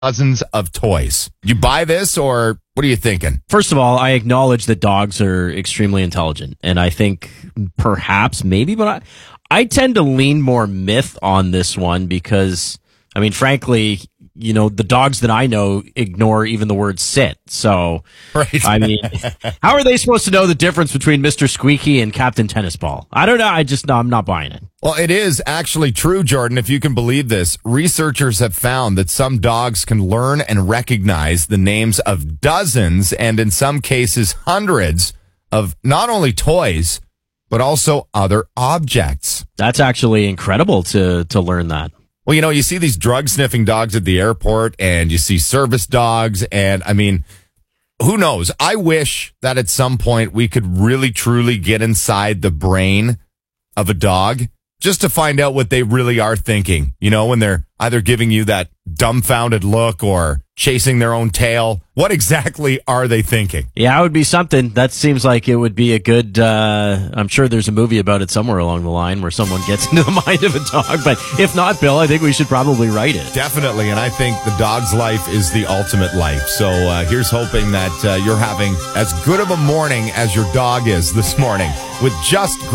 dozens of toys. You buy this, or what are you thinking? First of all, I acknowledge that dogs are extremely intelligent, and I think perhaps, maybe, but I tend to lean more myth on this one because, I mean, frankly, you know, the dogs that I know ignore even the word sit. So, Right. I mean, how are they supposed to know the difference between Mr. Squeaky and Captain Tennis Ball? I don't know. I'm not buying it. Well, it is actually true, Jordan, if you can believe this. Researchers have found that some dogs can learn and recognize the names of dozens and in some cases hundreds of not only toys, but also other objects. That's actually incredible to learn that. Well, you know, you see these drug sniffing dogs at the airport and you see service dogs. And I mean, who knows? I wish that at some point we could really, truly get inside the brain of a dog just to find out what they really are thinking. You know, when they're either giving you that dumbfounded look or chasing their own tail. What exactly are they thinking? Yeah, it would be something. That seems like it would be a good, I'm sure there's a movie about it somewhere along the line where someone gets into the mind of a dog. But if not, Bill, I think we should probably write it. Definitely. And I think the dog's life is the ultimate life. So here's hoping that you're having as good of a morning as your dog is this morning with just